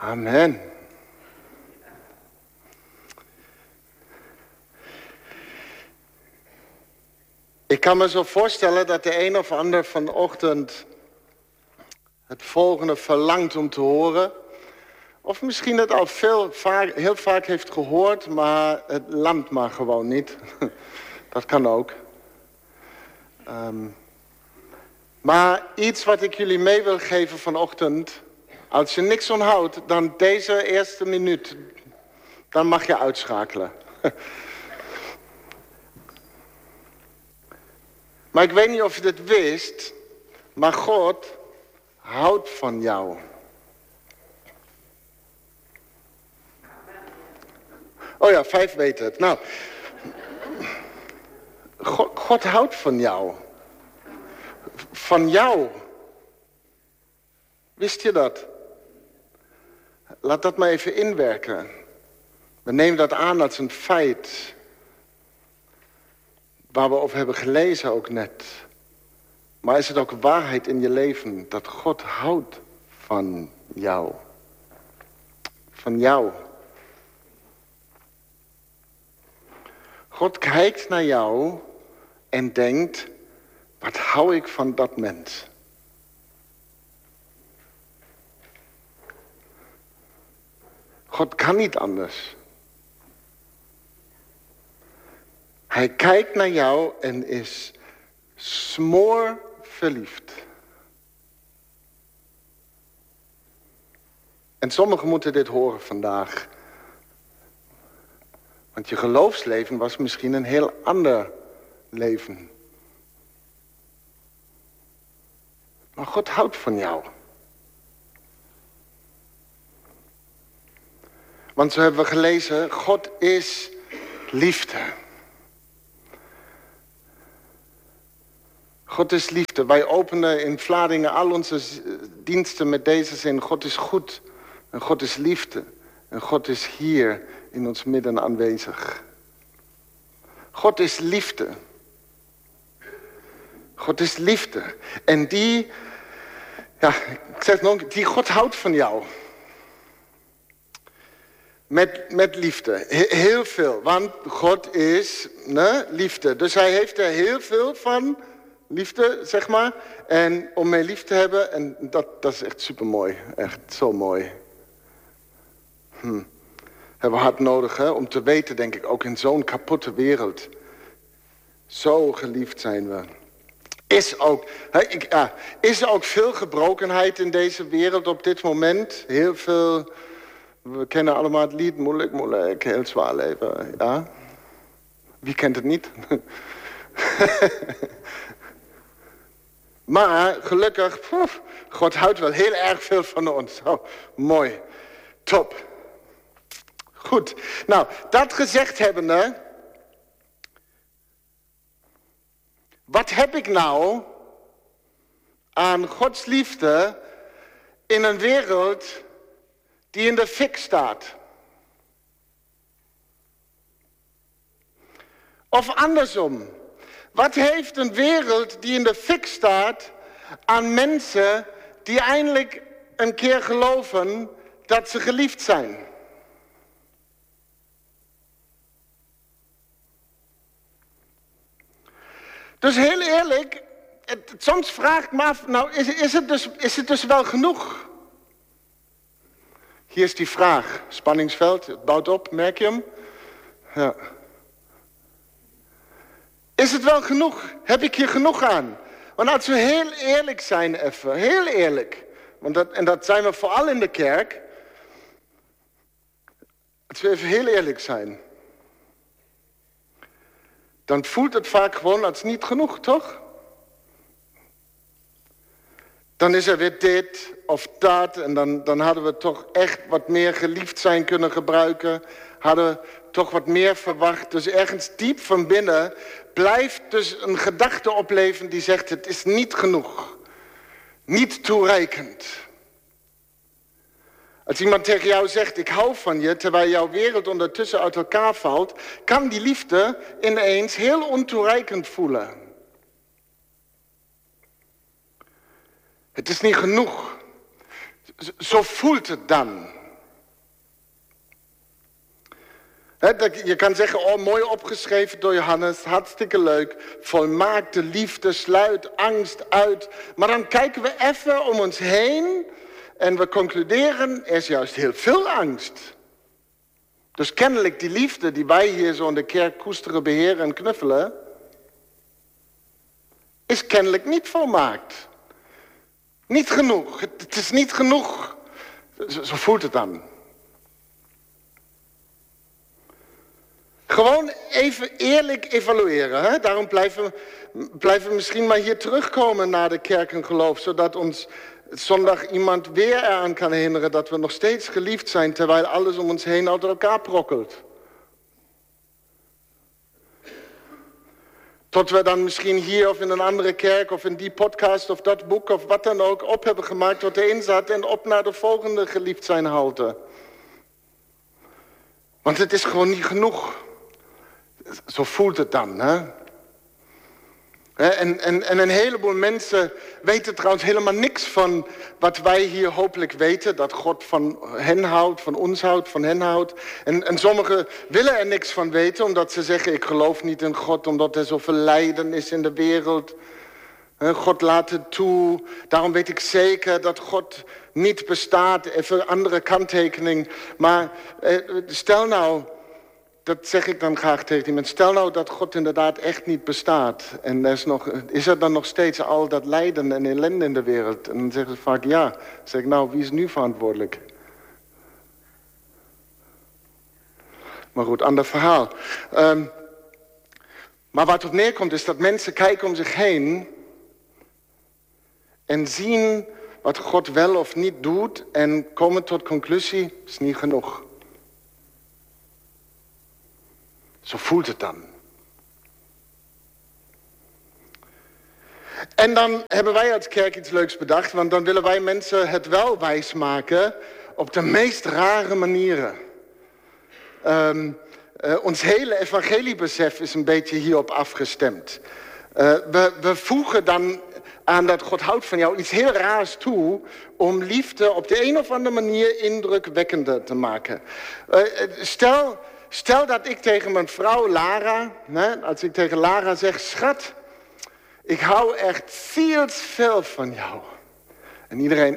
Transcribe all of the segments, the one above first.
Amen. Ik kan me zo voorstellen dat de een of ander vanochtend het volgende verlangt om te horen. Of misschien het al heel vaak heeft gehoord, maar het landt maar gewoon niet. Dat kan ook. Maar iets wat ik jullie mee wil geven vanochtend. Als je niks onthoudt, dan deze eerste minuut. Dan mag je uitschakelen. Maar ik weet niet of je dit wist. Maar God houdt van jou. Oh ja, 5 weten het. Nou, God houdt van jou. Van jou. Wist je dat? Laat dat maar even inwerken. We nemen dat aan als een feit. Waar we over hebben gelezen ook net. Maar is het ook waarheid in je leven dat God houdt van jou? Van jou. God kijkt naar jou en denkt, wat hou ik van dat mens? God kan niet anders. Hij kijkt naar jou en is smoorverliefd. En sommigen moeten dit horen vandaag. Want je geloofsleven was misschien een heel ander leven. Maar God houdt van jou. Want zo hebben we gelezen, God is liefde. God is liefde. Wij openen in Vlaardingen al onze diensten met deze zin. God is goed. En God is liefde. En God is hier in ons midden aanwezig. God is liefde. God is liefde. En die God houdt van jou. Met liefde. Heel veel. Want God is liefde. Dus hij heeft er heel veel van liefde, zeg maar. En om mij lief te hebben. En dat is echt supermooi. Echt zo mooi. Hebben we hard nodig, hè? Om te weten, denk ik, ook in zo'n kapotte wereld. Zo geliefd zijn we. Is er ook veel gebrokenheid in deze wereld op dit moment? Heel veel. We kennen allemaal het lied, moeilijk, heel zwaar leven. Ja? Wie kent het niet? Maar gelukkig, God houdt wel heel erg veel van ons. Oh, mooi, top. Goed, nou, dat gezegd hebbende. Wat heb ik nou aan Gods liefde in een wereld die in de fik staat? Of andersom, wat heeft een wereld die in de fik staat aan mensen die eindelijk een keer geloven dat ze geliefd zijn? Dus heel eerlijk, soms vraag ik me af, nou is het dus wel genoeg? Hier is die vraag, spanningsveld, het bouwt op, merk je hem? Ja. Is het wel genoeg? Heb ik hier genoeg aan? Want als we heel eerlijk zijn even, heel eerlijk. En dat zijn we vooral in de kerk. Als we even heel eerlijk zijn. Dan voelt het vaak gewoon als niet genoeg, toch? Dan is er weer dit of dat. En dan hadden we toch echt wat meer geliefd zijn kunnen gebruiken. Hadden we toch wat meer verwacht. Dus ergens diep van binnen blijft dus een gedachte opleven die zegt, het is niet genoeg. Niet toereikend. Als iemand tegen jou zegt, ik hou van je, terwijl jouw wereld ondertussen uit elkaar valt, kan die liefde ineens heel ontoereikend voelen. Het is niet genoeg. Zo voelt het dan. Je kan zeggen, oh, mooi opgeschreven door Johannes, hartstikke leuk. Volmaakte liefde sluit angst uit. Maar dan kijken we even om ons heen en we concluderen, er is juist heel veel angst. Dus kennelijk die liefde die wij hier zo in de kerk koesteren, beheren en knuffelen, is kennelijk niet volmaakt. Niet genoeg. Het is niet genoeg. Zo voelt het dan. Gewoon even eerlijk evalueren. Hè? Daarom blijven we misschien maar hier terugkomen naar de kerk en geloof. Zodat ons zondag iemand weer eraan kan herinneren dat we nog steeds geliefd zijn. Terwijl alles om ons heen uit elkaar brokkelt. Tot we dan misschien hier of in een andere kerk of in die podcast of dat boek of wat dan ook op hebben gemaakt wat erin zat. En op naar de volgende geliefd zijn halte. Want het is gewoon niet genoeg. Zo voelt het dan, hè? En een heleboel mensen weten trouwens helemaal niks van wat wij hier hopelijk weten. Dat God van hen houdt, van ons houdt, van hen houdt. En sommigen willen er niks van weten, omdat ze zeggen, ik geloof niet in God, omdat er zoveel lijden is in de wereld. God laat het toe. Daarom weet ik zeker dat God niet bestaat. Even andere kanttekening. Maar stel nou, dat zeg ik dan graag tegen die mensen. Stel nou dat God inderdaad echt niet bestaat. En is er dan nog steeds al dat lijden en ellende in de wereld? En dan zeggen ze vaak ja. Dan zeg ik, nou, wie is nu verantwoordelijk? Maar goed, ander verhaal. Maar waar het op neerkomt is dat mensen kijken om zich heen en zien wat God wel of niet doet en komen tot conclusie, is niet genoeg. Zo voelt het dan. En dan hebben wij als kerk iets leuks bedacht, want dan willen wij mensen het wel wijsmaken op de meest rare manieren. Ons hele evangeliebesef is een beetje hierop afgestemd. We voegen dan aan dat God houdt van jou iets heel raars toe om liefde op de een of andere manier indrukwekkender te maken. Stel dat ik tegen mijn vrouw Lara, als ik tegen Lara zeg, schat, ik hou echt veel van jou. En iedereen,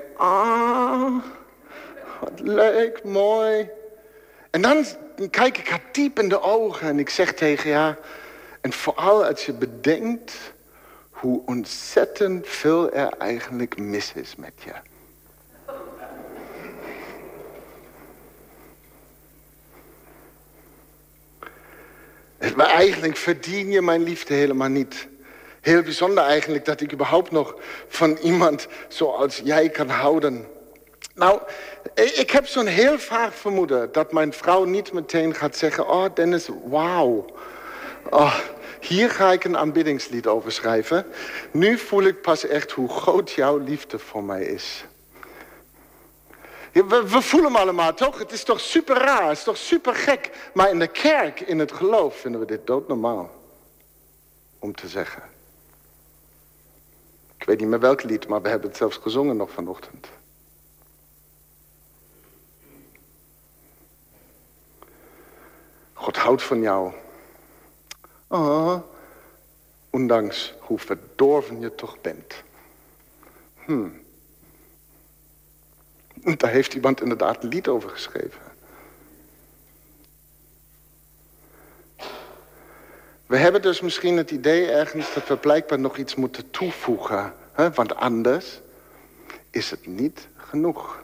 wat leuk, mooi. En dan kijk ik haar diep in de ogen en ik zeg tegen haar, en vooral als je bedenkt hoe ontzettend veel er eigenlijk mis is met je. Maar eigenlijk verdien je mijn liefde helemaal niet. Heel bijzonder eigenlijk dat ik überhaupt nog van iemand zoals jij kan houden. Nou, ik heb zo'n heel vaag vermoeden dat mijn vrouw niet meteen gaat zeggen, oh Dennis, wauw. Oh, hier ga ik een aanbiddingslied over schrijven. Nu voel ik pas echt hoe groot jouw liefde voor mij is. We voelen hem allemaal, toch? Het is toch super raar, het is toch super gek. Maar in de kerk, in het geloof, vinden we dit doodnormaal. Om te zeggen. Ik weet niet meer welk lied, maar we hebben het zelfs gezongen nog vanochtend. God houdt van jou. Ondanks hoe verdorven je toch bent. Daar heeft iemand inderdaad een lied over geschreven. We hebben dus misschien het idee ergens dat we blijkbaar nog iets moeten toevoegen. Hè? Want anders is het niet genoeg.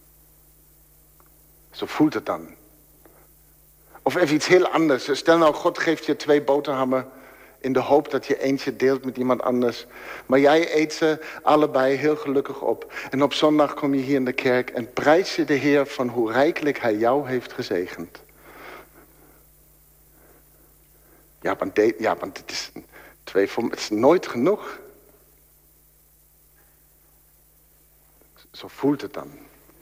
Zo voelt het dan. Of even iets heel anders. Stel nou, God geeft je 2 boterhammen in de hoop dat je eentje deelt met iemand anders. Maar jij eet ze allebei heel gelukkig op. En op zondag kom je hier in de kerk en prijs je de Heer van hoe rijkelijk Hij jou heeft gezegend. Want het is het is nooit genoeg. Zo voelt het dan.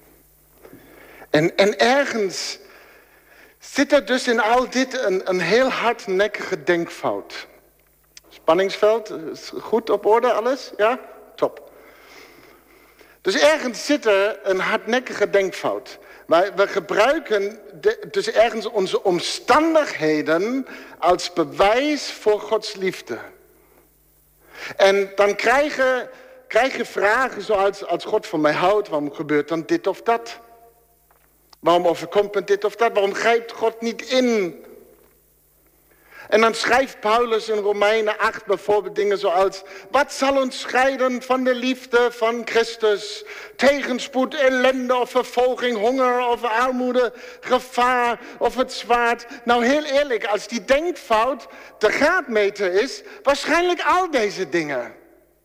En ergens zit er dus in al dit een heel hardnekkige denkfout. Spanningsveld, is goed op orde alles? Ja? Top. Dus ergens zit er een hardnekkige denkfout. We gebruiken dus ergens onze omstandigheden als bewijs voor Gods liefde. En dan krijg je vragen zoals, als God van mij houdt, waarom gebeurt dan dit of dat? Waarom overkomt me dit of dat? Waarom grijpt God niet in? En dan schrijft Paulus in Romeinen 8 bijvoorbeeld dingen zoals: wat zal ons scheiden van de liefde van Christus? Tegenspoed, ellende of vervolging, honger of armoede, gevaar of het zwaard. Nou, heel eerlijk, als die denkfout de graadmeter is, waarschijnlijk al deze dingen.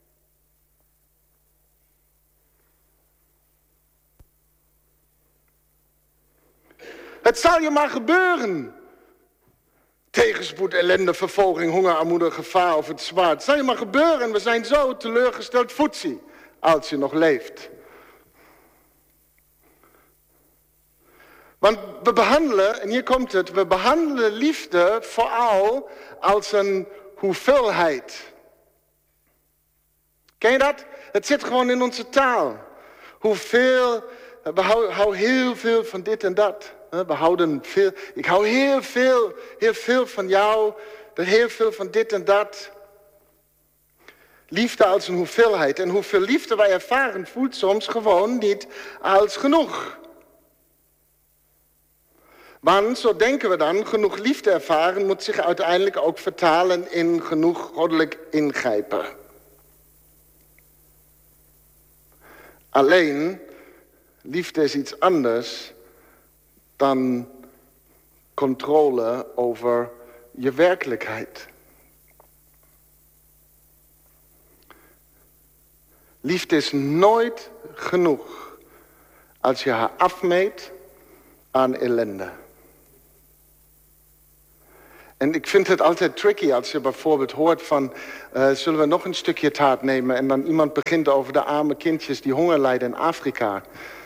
Het zal je maar gebeuren. Tegenspoed, ellende, vervolging, honger, armoede, gevaar of het zwaard. Het zal je maar gebeuren. We zijn zo teleurgesteld foetsie als je nog leeft. Want we behandelen, en hier komt het, we behandelen liefde vooral als een hoeveelheid. Ken je dat? Het zit gewoon in onze taal. Hoeveel, we houden heel veel van dit en dat. We houden veel, ik hou heel veel van jou, heel veel van dit en dat. Liefde als een hoeveelheid. En hoeveel liefde wij ervaren voelt soms gewoon niet als genoeg. Want, zo denken we dan, genoeg liefde ervaren moet zich uiteindelijk ook vertalen in genoeg goddelijk ingrijpen. Alleen, liefde is iets anders dan controle over je werkelijkheid. Liefde is nooit genoeg als je haar afmeet aan ellende. En ik vind het altijd tricky als je bijvoorbeeld hoort van, zullen we nog een stukje taart nemen? En dan iemand begint over de arme kindjes die honger lijden in Afrika.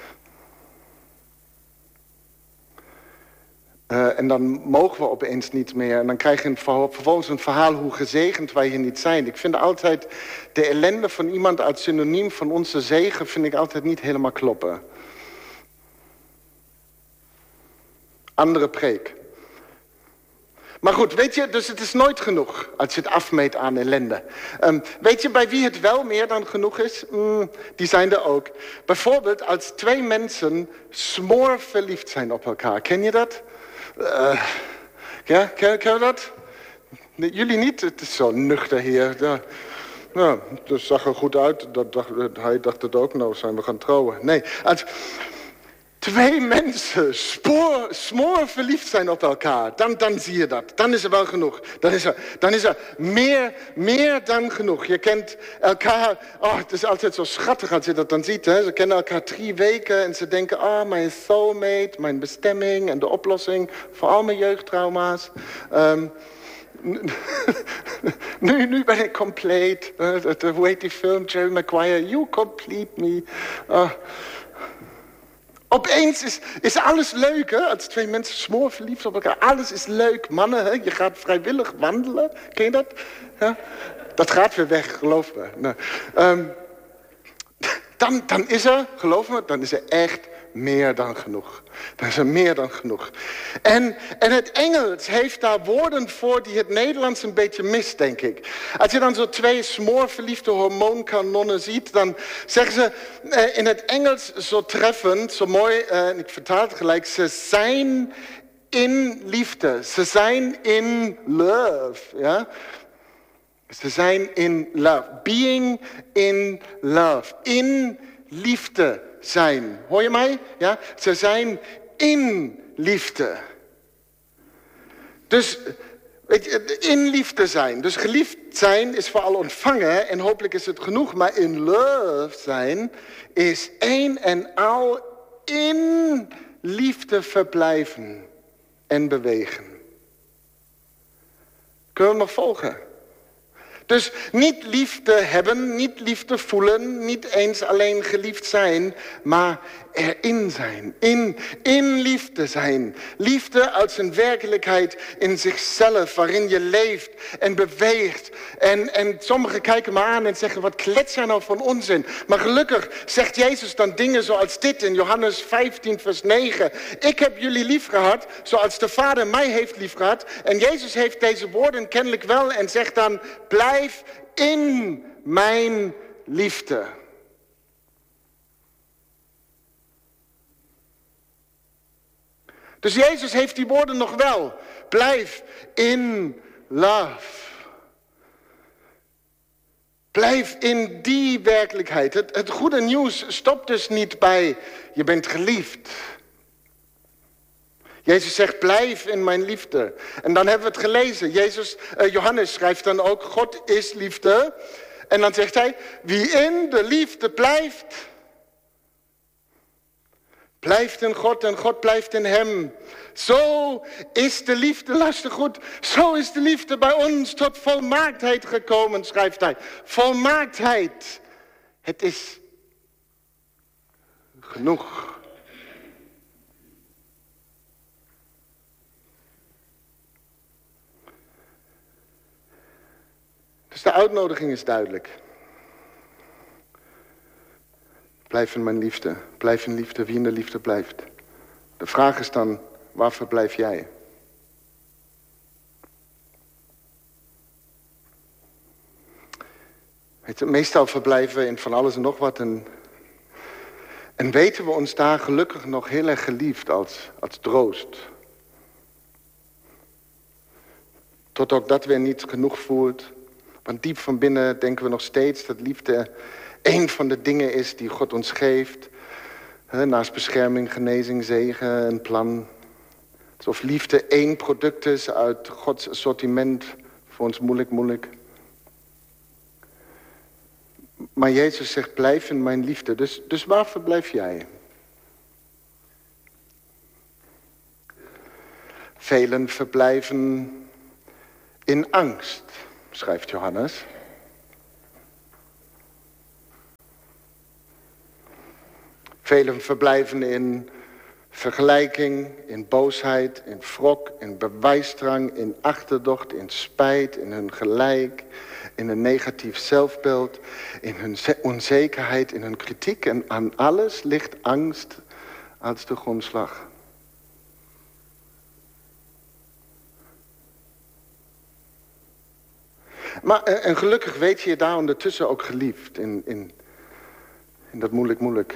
En dan mogen we opeens niet meer. En dan krijg je vervolgens een verhaal hoe gezegend wij hier niet zijn. Ik vind altijd de ellende van iemand als synoniem van onze zegen vind ik altijd niet helemaal kloppen. Andere preek. Maar goed, weet je, dus het is nooit genoeg als je het afmeet aan ellende. Weet je bij wie het wel meer dan genoeg is? Die zijn er ook. Bijvoorbeeld als twee mensen smoorverliefd zijn op elkaar. Ken je dat? Ja, ken je dat? Nee, jullie niet? Het is zo nuchter hier. Ja, dat zag er goed uit. Hij dacht het ook. Nou zijn we gaan trouwen. Nee, als twee mensen smoorverliefd zijn op elkaar, dan zie je dat. Dan is er wel genoeg. Dan is er meer dan genoeg. Je kent elkaar. Oh, het is altijd zo schattig als je dat dan ziet. Hè? Ze kennen elkaar 3 weken en ze denken, mijn soulmate, mijn bestemming en de oplossing voor al mijn jeugdtrauma's. Nu ben ik compleet. Hoe heet die film? Jerry Maguire. You complete me. Opeens is alles leuk, hè? Als twee mensen smoorverliefd op elkaar. Alles is leuk. Mannen, hè? Je gaat vrijwillig wandelen. Ken je dat? Ja? Dat gaat weer weg, geloof me. Nou, dan is er, geloof me, dan is er echt meer dan genoeg. Dan is er meer dan genoeg. En het Engels heeft daar woorden voor die het Nederlands een beetje mist, denk ik. Als je dan zo 2 smoorverliefde hormoonkanonnen ziet, dan zeggen ze in het Engels zo treffend, zo mooi, en ik vertaal het gelijk, ze zijn in liefde. Ze zijn in love, ja. Ze zijn in love. Being in love. In liefde zijn. Hoor je mij? Ja? Ze zijn in liefde. Dus weet je, in liefde zijn. Dus geliefd zijn is vooral ontvangen en hopelijk is het genoeg. Maar in love zijn is een en al in liefde verblijven en bewegen. Kunnen we nog volgen? Dus niet liefde hebben, niet liefde voelen, niet eens alleen geliefd zijn, maar erin zijn, in liefde zijn. Liefde uit zijn werkelijkheid in zichzelf, waarin je leeft en beweegt. En sommigen kijken me aan en zeggen, wat klets jij nou van onzin? Maar gelukkig zegt Jezus dan dingen zoals dit in Johannes 15 vers 9. Ik heb jullie lief gehad, zoals de Vader mij heeft lief gehad. En Jezus heeft deze woorden kennelijk wel en zegt dan, blijf in mijn liefde. Dus Jezus heeft die woorden nog wel. Blijf in love. Blijf in die werkelijkheid. Het goede nieuws stopt dus niet bij je bent geliefd. Jezus zegt, blijf in mijn liefde. En dan hebben we het gelezen. Johannes schrijft dan ook, God is liefde. En dan zegt hij, wie in de liefde blijft, blijft in God en God blijft in hem. Zo is de liefde, luister goed, zo is de liefde bij ons tot volmaaktheid gekomen, schrijft hij. Volmaaktheid. Het is genoeg. Dus de uitnodiging is duidelijk. Blijf in mijn liefde. Blijf in liefde, wie in de liefde blijft. De vraag is dan, waar verblijf jij? Weet je, meestal verblijven we in van alles en nog wat. En weten we ons daar gelukkig nog heel erg geliefd als troost. Tot ook dat weer niet genoeg voelt. Want diep van binnen denken we nog steeds dat liefde een van de dingen is die God ons geeft. Naast bescherming, genezing, zegen, een plan. Alsof liefde één product is uit Gods assortiment. Voor ons moeilijk. Maar Jezus zegt, blijf in mijn liefde. Dus waar verblijf jij? Velen verblijven in angst, schrijft Johannes. Velen verblijven in vergelijking, in boosheid, in wrok, in bewijsdrang, in achterdocht, in spijt, in hun gelijk, in een negatief zelfbeeld, in hun onzekerheid, in hun kritiek. En aan alles ligt angst als de grondslag. Maar en gelukkig weet je daar ondertussen ook geliefd in dat moeilijk.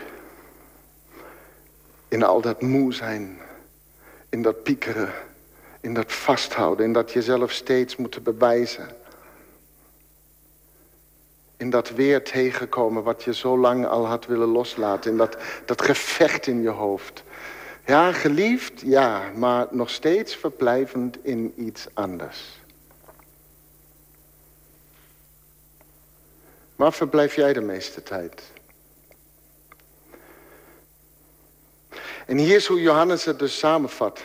In al dat moe zijn, in dat piekeren, in dat vasthouden, in dat jezelf steeds moeten bewijzen. In dat weer tegenkomen wat je zo lang al had willen loslaten, in dat gevecht in je hoofd. Ja, geliefd, ja, maar nog steeds verblijvend in iets anders. Waar verblijf jij de meeste tijd? En hier is hoe Johannes het dus samenvat.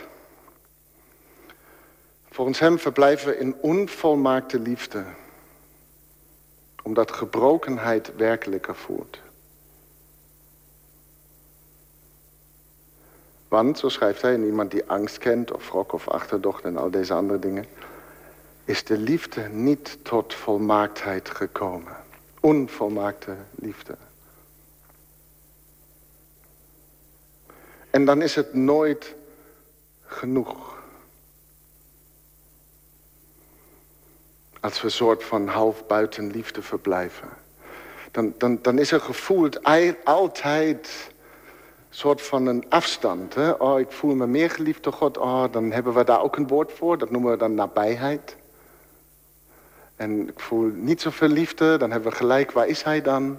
Volgens hem verblijven we in onvolmaakte liefde. Omdat gebrokenheid werkelijker voelt. Want, zo schrijft hij, en iemand die angst kent, of wrok of achterdocht en al deze andere dingen, is de liefde niet tot volmaaktheid gekomen. Onvolmaakte liefde. En dan is het nooit genoeg. Als we een soort van half buiten liefde verblijven. Dan is er gevoeld altijd een soort van een afstand. Hè? Oh, ik voel me meer geliefd door God. Oh, dan hebben we daar ook een woord voor. Dat noemen we dan nabijheid. En ik voel niet zoveel liefde. Dan hebben we gelijk, waar is hij dan?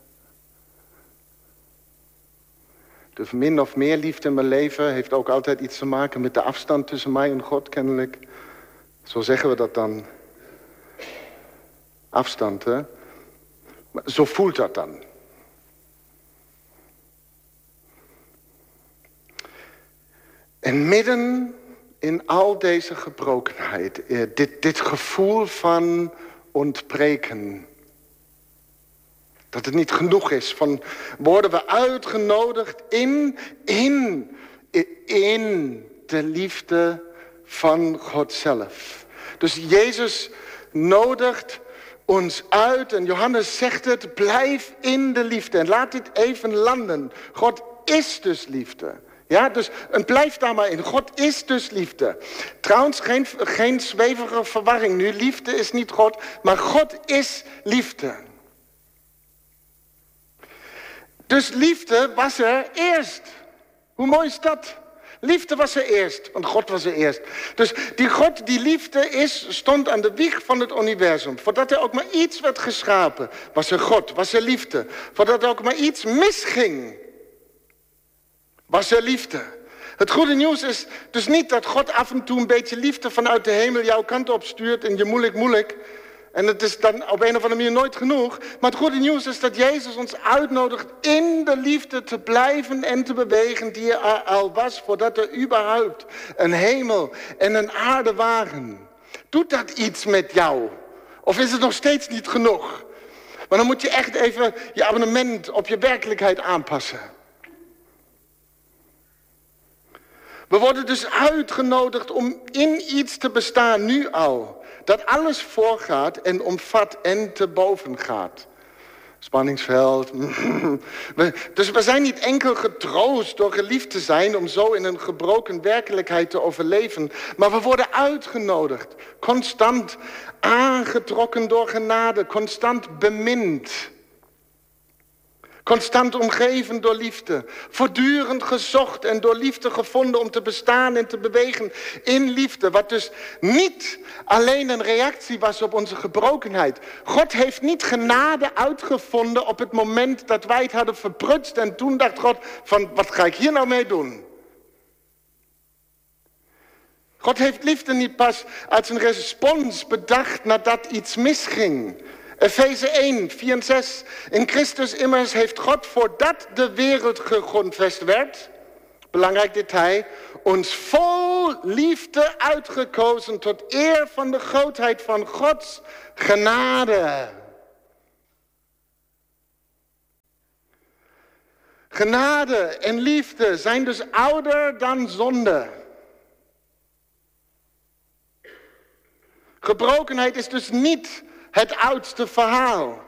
Dus min of meer liefde in mijn leven heeft ook altijd iets te maken met de afstand tussen mij en God, kennelijk. Zo zeggen we dat dan. Afstand, hè? Maar zo voelt dat dan. En midden in al deze gebrokenheid, dit gevoel van und preken. Dat het niet genoeg is. Van worden we uitgenodigd in de liefde van God zelf. Dus Jezus nodigt ons uit en Johannes zegt het, blijf in de liefde. En laat dit even landen. God is dus liefde. Ja, dus en blijf daar maar in. God is dus liefde. Trouwens, geen zwevige verwarring nu. Liefde is niet God, maar God is liefde. Dus liefde was er eerst. Hoe mooi is dat? Liefde was er eerst, want God was er eerst. Dus die God die liefde is, stond aan de wieg van het universum. Voordat er ook maar iets werd geschapen, was er God, was er liefde. Voordat er ook maar iets misging, was er liefde. Het goede nieuws is dus niet dat God af en toe een beetje liefde vanuit de hemel jouw kant op stuurt en je moeilijk. En het is dan op een of andere manier nooit genoeg. Maar het goede nieuws is dat Jezus ons uitnodigt in de liefde te blijven en te bewegen die er al was voordat er überhaupt een hemel en een aarde waren. Doet dat iets met jou? Of is het nog steeds niet genoeg? Maar dan moet je echt even je abonnement op je werkelijkheid aanpassen. We worden dus uitgenodigd om in iets te bestaan, nu al. Dat alles voorgaat en omvat en te boven gaat. Spanningsveld. Dus we zijn niet enkel getroost door geliefd te zijn om zo in een gebroken werkelijkheid te overleven. Maar we worden uitgenodigd. Constant aangetrokken door genade. Constant bemind. Constant omgeven door liefde. Voortdurend gezocht en door liefde gevonden om te bestaan en te bewegen in liefde. Wat dus niet alleen een reactie was op onze gebrokenheid. God heeft niet genade uitgevonden op het moment dat wij het hadden verprutst. En toen dacht God van, wat ga ik hier nou mee doen? God heeft liefde niet pas als een respons bedacht nadat iets misging. Efeze 1, 4 en 6. In Christus immers heeft God, voordat de wereld gegrondvest werd, belangrijk detail, ons vol liefde uitgekozen tot eer van de grootheid van Gods genade. Genade en liefde zijn dus ouder dan zonde. Gebrokenheid is dus niet het oudste verhaal.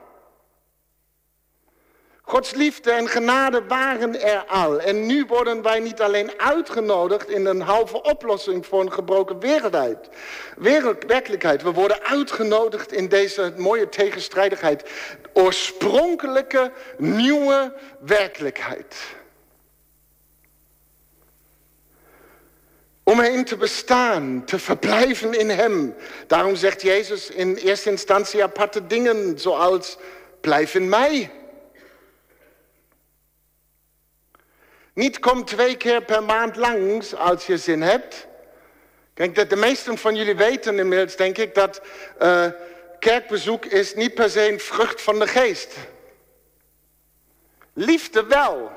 Gods liefde en genade waren er al. En nu worden wij niet alleen uitgenodigd in een halve oplossing voor een gebroken werkelijkheid. We worden uitgenodigd in deze mooie tegenstrijdigheid. Oorspronkelijke, nieuwe werkelijkheid. Om erin te bestaan, te verblijven in hem. Daarom zegt Jezus in eerste instantie aparte dingen, zoals blijf in mij. Niet kom 2 keer per maand langs als je zin hebt. Kijk, dat de meesten van jullie weten inmiddels, denk ik, dat kerkbezoek is niet per se een vrucht van de geest. Liefde wel.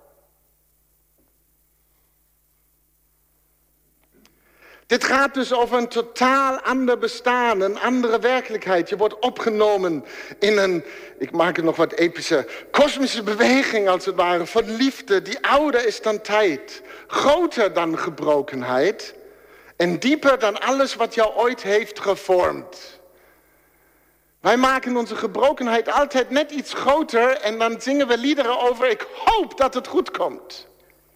Dit gaat dus over een totaal ander bestaan, een andere werkelijkheid. Je wordt opgenomen in een, ik maak het nog wat epische, kosmische beweging als het ware, van liefde die ouder is dan tijd. Groter dan gebrokenheid en dieper dan alles wat jou ooit heeft gevormd. Wij maken onze gebrokenheid altijd net iets groter en dan zingen we liederen over, ik hoop dat het goed komt.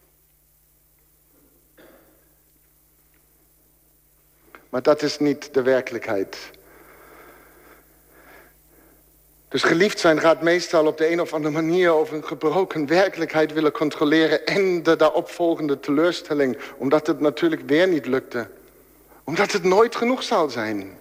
Maar dat is niet de werkelijkheid. Dus geliefd zijn gaat meestal op de een of andere manier over een gebroken werkelijkheid willen controleren en de daaropvolgende teleurstelling. Omdat het natuurlijk weer niet lukte. Omdat het nooit genoeg zal zijn.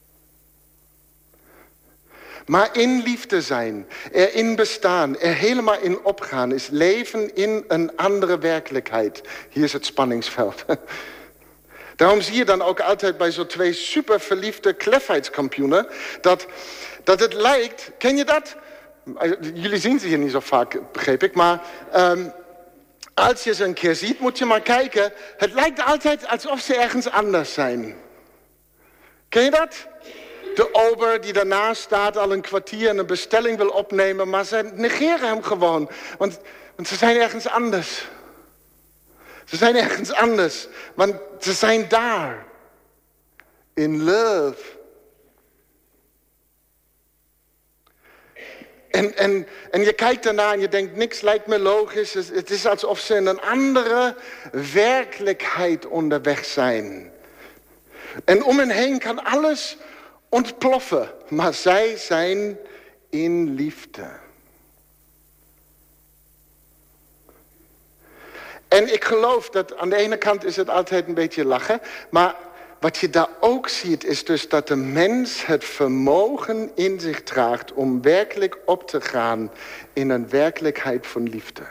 Maar in liefde zijn, erin bestaan, er helemaal in opgaan is leven in een andere werkelijkheid. Hier is het spanningsveld. Daarom zie je dan ook altijd bij zo'n 2 super verliefde klefheidskampioenen dat het lijkt, ken je dat? Jullie zien ze hier niet zo vaak, begreep ik, maar als je ze een keer ziet, moet je maar kijken. Het lijkt altijd alsof ze ergens anders zijn. Ken je dat? de ober die daarnaast staat al een kwartier en een bestelling wil opnemen, maar ze negeren hem gewoon. Want ze zijn ergens anders. Ze zijn ergens anders, want ze zijn daar. In love. En je kijkt daarna en je denkt, niks lijkt me logisch. Het is alsof ze in een andere werkelijkheid onderweg zijn. En om hen heen kan alles ontploffen. Maar zij zijn in liefde. En ik geloof dat aan de ene kant is het altijd een beetje lachen. Maar wat je daar ook ziet is dus dat de mens het vermogen in zich draagt om werkelijk op te gaan in een werkelijkheid van liefde.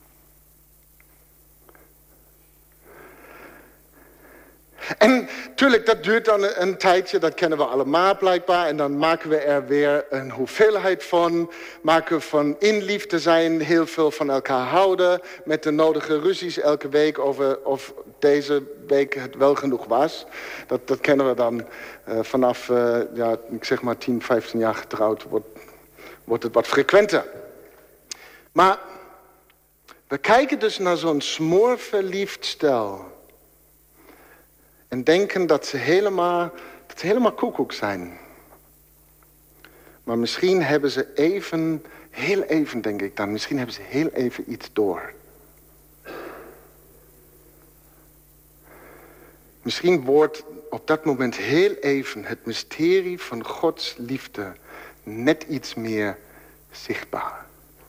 En natuurlijk, dat duurt dan een tijdje, dat kennen we allemaal blijkbaar. En dan maken we er weer een hoeveelheid van. Maken we van in liefde zijn, heel veel van elkaar houden. Met de nodige ruzies elke week over of deze week het wel genoeg was. Dat kennen we dan vanaf, ik zeg maar 10, 15 jaar getrouwd, wordt het wat frequenter. Maar we kijken dus naar zo'n smoorverliefd stel. En denken dat ze helemaal koekoek zijn. Maar misschien hebben ze heel even denk ik dan, misschien hebben ze heel even iets door. Misschien wordt op dat moment heel even het mysterie van Gods liefde net iets meer zichtbaar.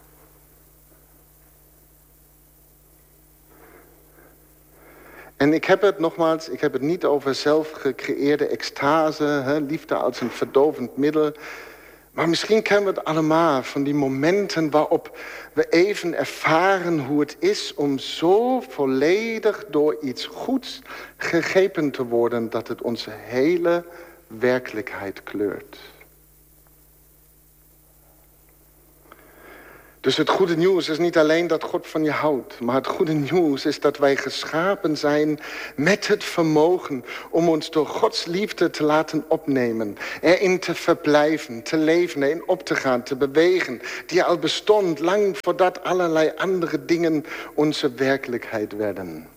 En ik heb het niet over zelf gecreëerde extase, liefde als een verdovend middel. Maar misschien kennen we het allemaal van die momenten waarop we even ervaren hoe het is om zo volledig door iets goeds gegrepen te worden dat het onze hele werkelijkheid kleurt. Dus het goede nieuws is niet alleen dat God van je houdt. Maar het goede nieuws is dat wij geschapen zijn met het vermogen om ons door Gods liefde te laten opnemen. Erin te verblijven, te leven, erin op te gaan, te bewegen. Die al bestond lang voordat allerlei andere dingen onze werkelijkheid werden.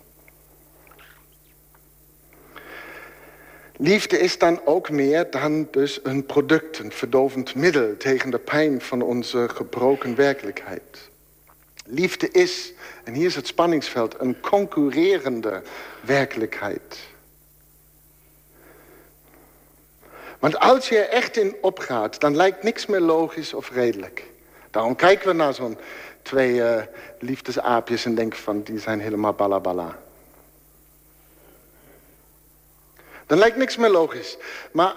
Liefde is dan ook meer dan dus een product, een verdovend middel tegen de pijn van onze gebroken werkelijkheid. Liefde is, en hier is het spanningsveld, een concurrerende werkelijkheid. Want als je er echt in opgaat, dan lijkt niks meer logisch of redelijk. Daarom kijken we naar zo'n 2 liefdesaapjes en denken van, die zijn helemaal balabala. Dan lijkt niks meer logisch. Maar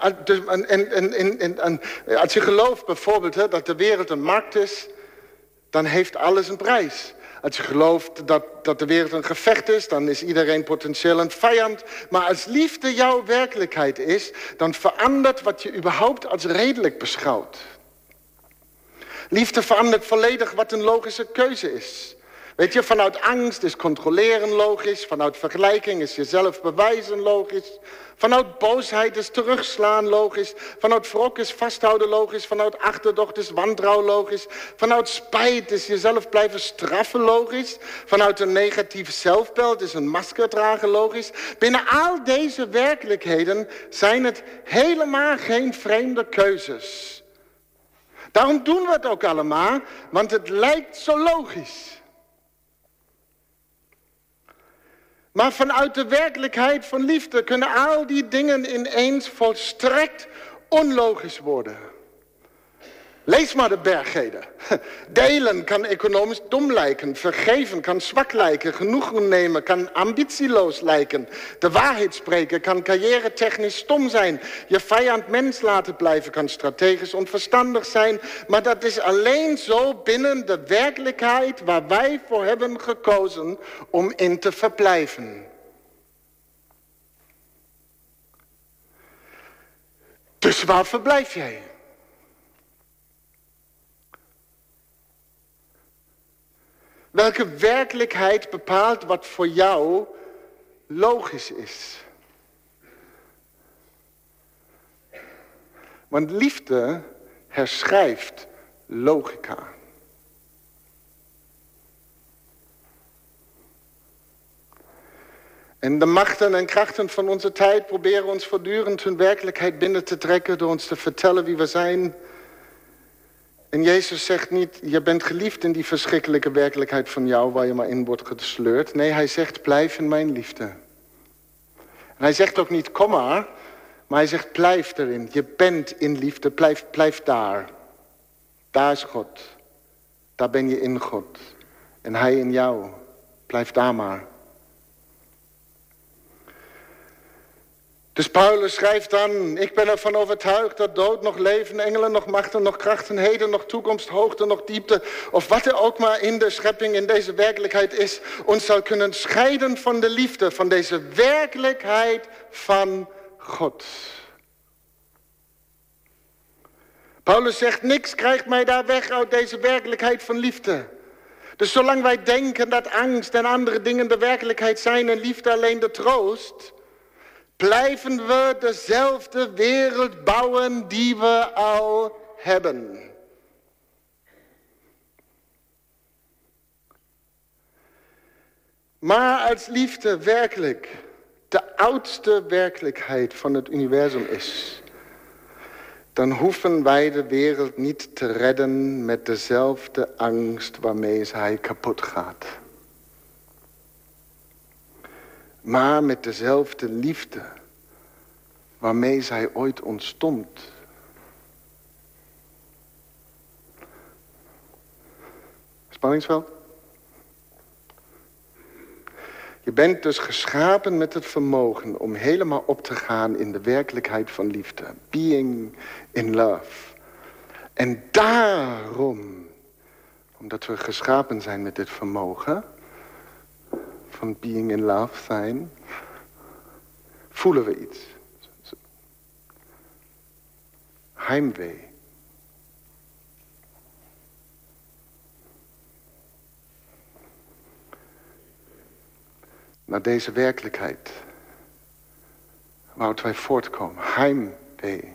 als je gelooft bijvoorbeeld dat de wereld een markt is, dan heeft alles een prijs. Als je gelooft dat de wereld een gevecht is, dan is iedereen potentieel een vijand. Maar als liefde jouw werkelijkheid is, dan verandert wat je überhaupt als redelijk beschouwt. Liefde verandert volledig wat een logische keuze is. Weet je, vanuit angst is controleren logisch. Vanuit vergelijking is jezelf bewijzen logisch. Vanuit boosheid is terugslaan logisch. Vanuit wrok is vasthouden logisch. Vanuit achterdocht is wantrouw logisch. Vanuit spijt is jezelf blijven straffen logisch. Vanuit een negatief zelfbeeld is een masker dragen logisch. Binnen al deze werkelijkheden zijn het helemaal geen vreemde keuzes. Daarom doen we het ook allemaal, want het lijkt zo logisch. Maar vanuit de werkelijkheid van liefde kunnen al die dingen ineens volstrekt onlogisch worden. Lees maar de bergreden. Delen kan economisch dom lijken. Vergeven kan zwak lijken. Genoegen nemen kan ambitieloos lijken. De waarheid spreken kan carrière-technisch stom zijn. Je vijand mens laten blijven kan strategisch onverstandig zijn. Maar dat is alleen zo binnen de werkelijkheid waar wij voor hebben gekozen om in te verblijven. Dus waar verblijf jij? Welke werkelijkheid bepaalt wat voor jou logisch is? Want liefde herschrijft logica. En de machten en krachten van onze tijd proberen ons voortdurend hun werkelijkheid binnen te trekken door ons te vertellen wie we zijn. En Jezus zegt niet, je bent geliefd in die verschrikkelijke werkelijkheid van jou waar je maar in wordt gesleurd. Nee, hij zegt, blijf in mijn liefde. En hij zegt ook niet, kom maar hij zegt, blijf erin. Je bent in liefde, blijf daar. Daar is God. Daar ben je in God. En hij in jou. Blijf daar maar. Dus Paulus schrijft dan, ik ben ervan overtuigd dat dood nog leven, engelen nog machten, nog krachten, heden nog toekomst, hoogte nog diepte, of wat er ook maar in de schepping, in deze werkelijkheid is, ons zal kunnen scheiden van de liefde, van deze werkelijkheid van God. Paulus zegt, niks krijgt mij daar weg uit deze werkelijkheid van liefde. Dus zolang wij denken dat angst en andere dingen de werkelijkheid zijn en liefde alleen de troost, blijven we dezelfde wereld bouwen die we al hebben. Maar als liefde werkelijk de oudste werkelijkheid van het universum is, dan hoeven wij de wereld niet te redden met dezelfde angst waarmee zij kapot gaat. Maar met dezelfde liefde waarmee zij ooit ontstond. Spanningsveld? Je bent dus geschapen met het vermogen om helemaal op te gaan in de werkelijkheid van liefde. Being in love. En daarom, omdat we geschapen zijn met dit vermogen van being in love zijn, voelen we iets. Heimwee. Naar deze werkelijkheid waaruit wij voortkomen. Heimwee.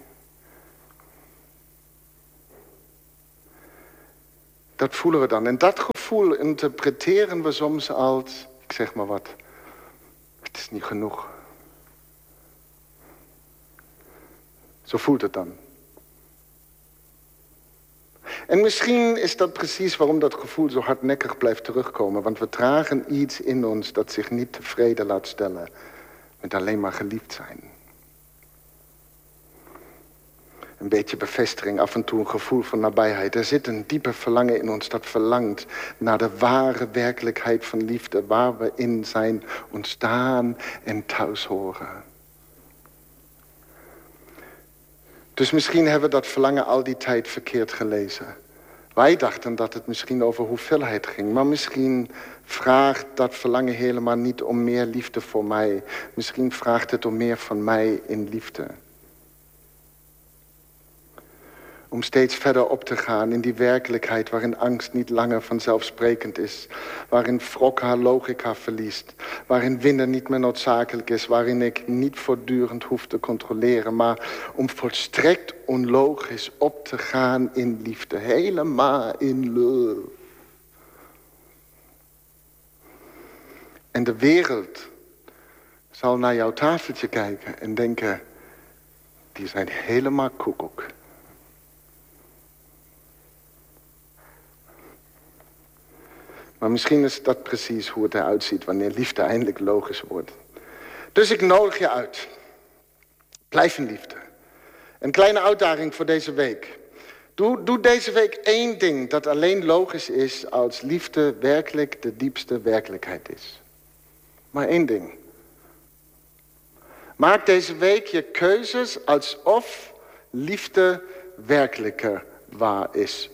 Dat voelen we dan. En dat gevoel interpreteren we soms als, ik zeg maar wat, het is niet genoeg. Zo voelt het dan. En misschien is dat precies waarom dat gevoel zo hardnekkig blijft terugkomen. Want we dragen iets in ons dat zich niet tevreden laat stellen met alleen maar geliefd zijn. Een beetje bevestiging, af en toe een gevoel van nabijheid. Er zit een diepe verlangen in ons dat verlangt naar de ware werkelijkheid van liefde, waar we in zijn ontstaan en thuis horen. Dus misschien hebben we dat verlangen al die tijd verkeerd gelezen. Wij dachten dat het misschien over hoeveelheid ging. Maar misschien vraagt dat verlangen helemaal niet om meer liefde voor mij. Misschien vraagt het om meer van mij in liefde. Om steeds verder op te gaan in die werkelijkheid waarin angst niet langer vanzelfsprekend is. Waarin wrok haar logica verliest. Waarin winnen niet meer noodzakelijk is. Waarin ik niet voortdurend hoef te controleren. Maar om volstrekt onlogisch op te gaan in liefde. Helemaal in love. En de wereld zal naar jouw tafeltje kijken en denken, die zijn helemaal koekoek. Maar misschien is dat precies hoe het eruit ziet wanneer liefde eindelijk logisch wordt. Dus ik nodig je uit. Blijf in liefde. Een kleine uitdaging voor deze week. Doe deze week 1 ding dat alleen logisch is als liefde werkelijk de diepste werkelijkheid is. Maar 1 ding. Maak deze week je keuzes alsof liefde werkelijker waar is.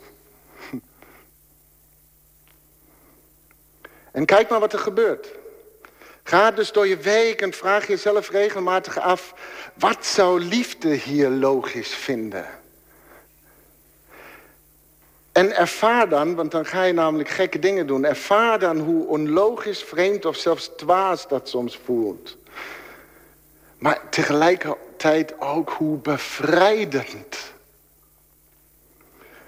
En kijk maar wat er gebeurt. Ga dus door je week en vraag jezelf regelmatig af, wat zou liefde hier logisch vinden? En ervaar dan, want dan ga je namelijk gekke dingen doen. Ervaar dan hoe onlogisch, vreemd of zelfs dwaas dat soms voelt. Maar tegelijkertijd ook hoe bevrijdend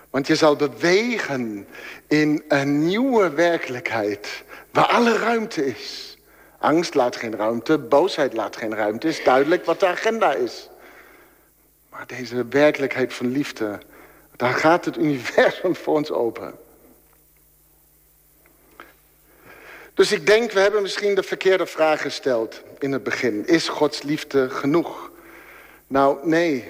Want je zal bewegen in een nieuwe werkelijkheid. Waar alle ruimte is. Angst laat geen ruimte, boosheid laat geen ruimte. Is duidelijk wat de agenda is. Maar deze werkelijkheid van liefde, daar gaat het universum voor ons open. Dus ik denk, we hebben misschien de verkeerde vraag gesteld in het begin. Is Gods liefde genoeg? Nou, nee.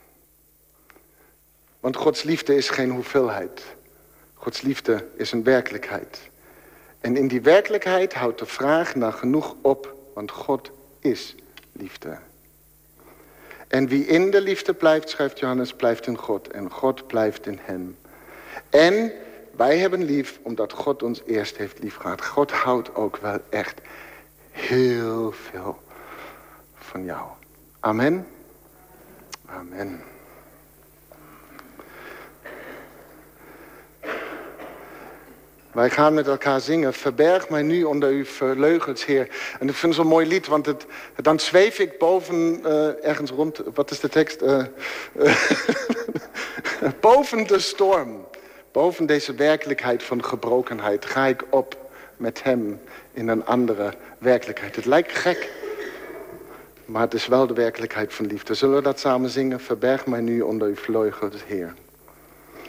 Want Gods liefde is geen hoeveelheid. Gods liefde is een werkelijkheid. En in die werkelijkheid houdt de vraag naar genoeg op, want God is liefde. En wie in de liefde blijft, schrijft Johannes, blijft in God. En God blijft in hem. En wij hebben lief, omdat God ons eerst heeft liefgehad. God houdt ook wel echt heel veel van jou. Amen. Amen. Wij gaan met elkaar zingen. Verberg mij nu onder uw vleugels, Heer. En ik vind het zo'n mooi lied, want dan zweef ik boven ergens rond. Wat is de tekst? Boven de storm. Boven deze werkelijkheid van gebrokenheid ga ik op met hem in een andere werkelijkheid. Het lijkt gek, maar het is wel de werkelijkheid van liefde. Zullen we dat samen zingen? Verberg mij nu onder uw vleugels, Heer.